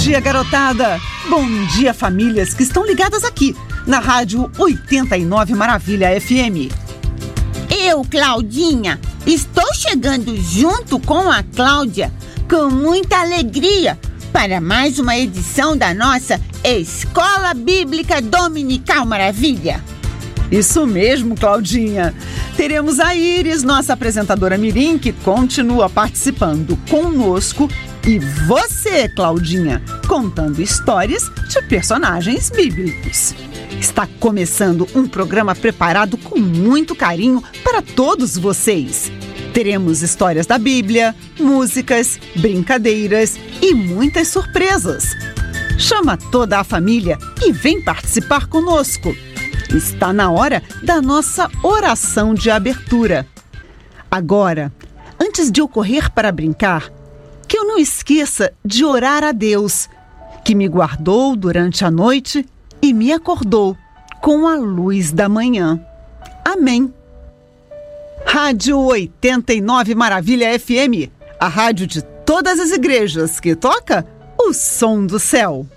dia, garotada! Bom dia, famílias que estão ligadas aqui, na Rádio 89 Maravilha FM. Eu, Claudinha, estou chegando junto com a Cláudia, com muita alegria, para mais uma edição da nossa Escola Bíblica Dominical Maravilha. Isso mesmo, Claudinha. Teremos a Iris, nossa apresentadora mirim, que continua participando conosco, e você, Claudinha, contando histórias de personagens bíblicos. Está começando um programa preparado com muito carinho para todos vocês. Teremos histórias da Bíblia, músicas, brincadeiras e muitas surpresas. Chama toda a família e vem participar conosco. Está na hora da nossa oração de abertura. Agora, antes de eu correr para brincar, que eu não esqueça de orar a Deus, que me guardou durante a noite e me acordou com a luz da manhã. Amém. Rádio 89 Maravilha FM, a rádio de todas as igrejas que toca o som do céu.